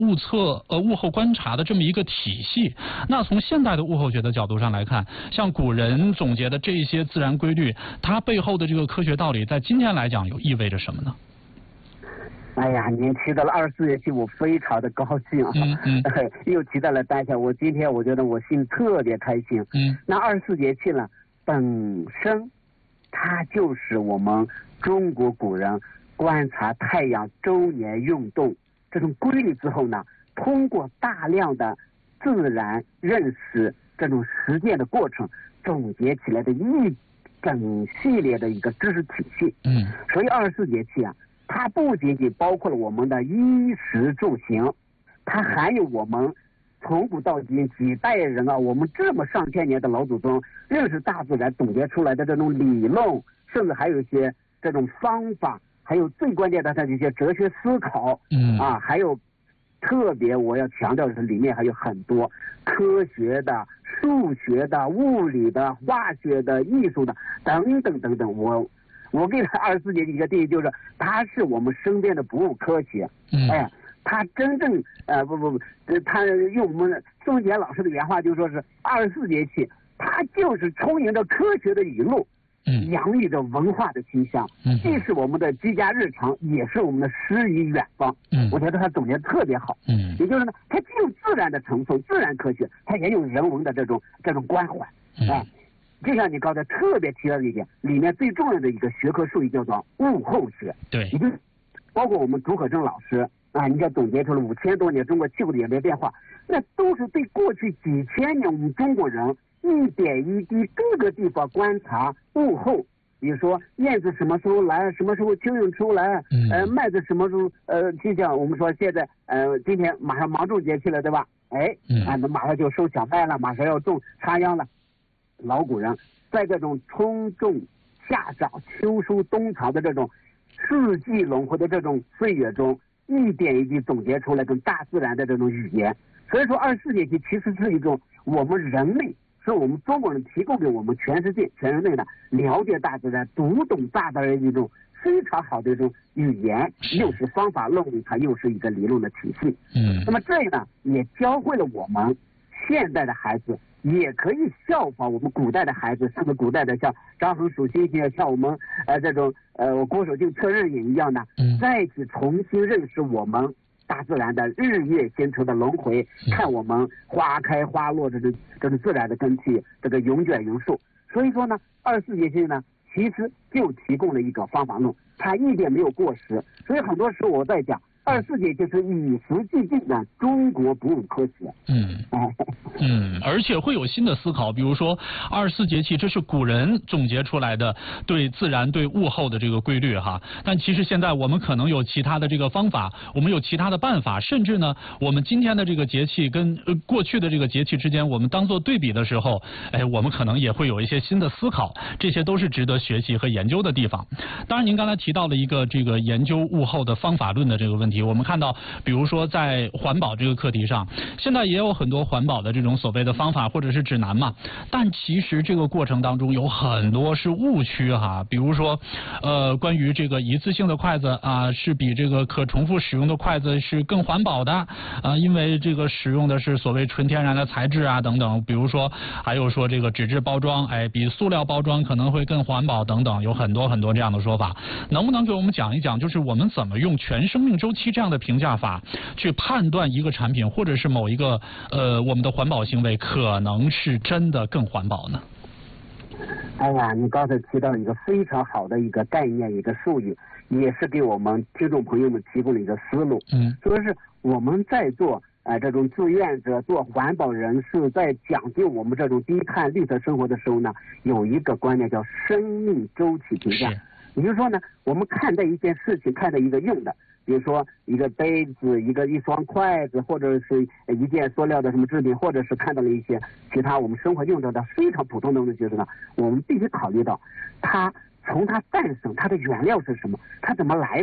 物候观察的这么一个体系。那从现代的物候学的角度上来看，像古人总结的这些自然规律，它背后的这个科学道理，在今天来讲又意味着什么呢？ 哎呀，您提到了24节气，我非常的高兴。又提到了当下，今天我觉得我心特别开心。那24节气呢，本身它就是我们中国古人观察太阳周年运动这种规律之后呢，通过大量的自然认识这种实践的过程，总结起来的一整系列的一个知识体系。所以24节气啊，它不仅仅包括了我们的衣食住行，它还有我们从古到今几代人啊，我们这么上千年的老祖宗认识大自然总结出来的这种理论，甚至还有一些这种方法，还有最关键的它这些哲学思考。还有特别我要强调的是，里面还有很多科学的、数学的、物理的、化学的、艺术的等等等等。我给他24节气一个定义，就是它是我们身边的不物科学。它真正他用我们宋杰老师的原话就说是24节气，它就是充盈着科学的语录，洋溢着文化的清香，既是我们的居家日常，也是我们的诗与远方。我觉得他总结得特别好。也就是呢，它既有自然的成分、自然科学，它也有人文的这种关怀。就像你刚才特别提到的一点，里面最重要的一个学科术语叫做物候学。 对， 也就是包括我们竺可桢老师啊，你看总结出了5000多年中国气候的演变变化，那都是对过去几千年我们中国人一点一滴各个地方观察物候。比如说燕子什么时候来，什么时候蚯蚓出来，麦子什么时候就像我们说现在今天马上芒种节气了，对吧？那马上就收小麦了，马上要种插秧了。老古人在这种春种夏长秋收冬藏的这种四季轮回的这种岁月中，一点一滴总结出来跟大自然的这种语言。所以说24节气其实是一种我们人类，是我们中国人提供给我们全世界全人类的了解大自然、读懂大自然的一种非常好的一种语言，又是方法论，它又是一个理论的体系。那么这个呢，也教会了我们现代的孩子也可以效仿我们古代的孩子，甚至古代的像张衡数星星，像我们这种郭守敬测日影一样的，再去重新认识我们大自然的日月星辰的轮回，看我们花开花落这种自然的更替，这个云卷云舒。所以说呢，24节气呢，其实就提供了一个方法论，它一点没有过时。所以很多时候我在讲24节气是与时俱进的中国不物科学。 而且会有新的思考，比如说24节气，这是古人总结出来的对自然、对物候的这个规律哈。但其实现在我们可能有其他的这个方法，我们有其他的办法，甚至呢，我们今天的这个节气跟过去的这个节气之间，我们当做对比的时候，我们可能也会有一些新的思考，这些都是值得学习和研究的地方。当然，您刚才提到了一个这个研究物候的方法论的这个问题，我们看到，比如说在环保这个课题上，现在也有很多环保的这种所谓的方法或者是指南嘛，但其实这个过程当中有很多是误区哈，比如说关于这个一次性的筷子啊，是比这个可重复使用的筷子是更环保的啊，因为这个使用的是所谓纯天然的材质啊等等，比如说还有说这个纸质包装比塑料包装可能会更环保等等，有很多很多这样的说法。能不能给我们讲一讲，就是我们怎么用全生命周期这样的评价法去判断一个产品或者是某一个我们的环保行为可能是真的更环保呢？ 哎呀，你刚才提到一个非常好的一个概念，一个术语，也是给我们听众朋友们提供了一个思路。就是我们在做这种志愿者、做环保人士，在讲究我们这种低碳绿色生活的时候呢，有一个观念叫生命周期评价。也就是说呢，我们看待一件事情，看待一个用的，比如说一个杯子、一双筷子，或者是一件塑料的什么制品，或者是看到了一些其他我们生活用到的非常普通的东西时呢，我们必须考虑到它从它诞生，它的原料是什么，它怎么来的，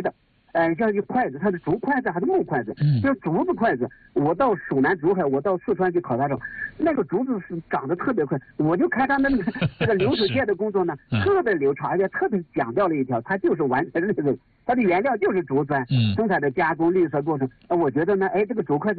像一筷子，它是竹筷子还是木筷子？就是竹子筷子。我到蜀南竹海，我到四川去考察时候，那个竹子是长得特别快。我就看他们那个这个流水线的工作呢，特别流畅，而且特别讲究了一条，它就是完成这个，它的原料就是竹子，生产的加工绿色过程。我觉得呢，哎，这个竹筷子。